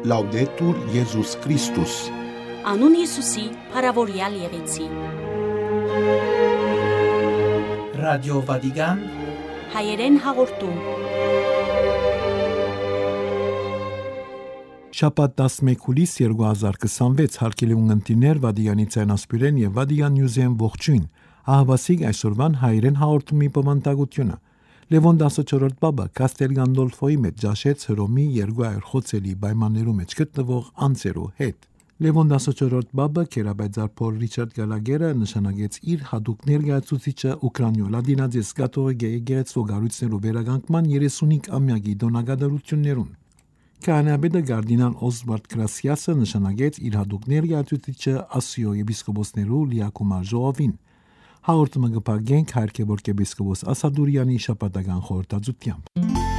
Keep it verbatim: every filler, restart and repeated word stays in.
Laudetur Iesus Christus. Անուն Հիսուսի, փառավորյալ եղեցի։ Ռադիո Վատիկան հայերեն հաղորդում։ Շաբաթ տասնմեկ հուլիս երկու հազար քսանվեց հարկելի ունգընտիներ Վատիկանի ցանասպիրեն եւ Վատիկան Նյուզեն ողջույն։ Ահավասիկ այսօրվան հայերեն հաղորդումի բովանդակությունը։ Լևոն տասնչորրորդ բաբը Կաստել Գանդոլֆոյի մեջ ճաշեց Հռոմի երկու այր խոցելի պայմաններում մեջ գտնվող անձերու հետ։ Լևոն տասնչորրորդ բաբը Կերաբայձար Փոլ Ռիչարդ Գալագերը նշանակեց իր հատուկ ներկայացուցիչը Ուկրաինա դինադես կաթողիկ եկեղեցու գառույցներու վերականգնման երեսունհինգ-ամյակի դոնագադարություններուն։ Կանաբեդը Գարդինալ Օզվարդ Գրասիասը նշանակեց իր հատուկ ներկայացուցիչը Ասիո եպիսկոպոսներու լիակումար ժողովին։ Հաղորդումը կփակենք հայրկեվորք եպիսկոպոս Ասադուրյանի շաբաթական խորհրդածությամբ։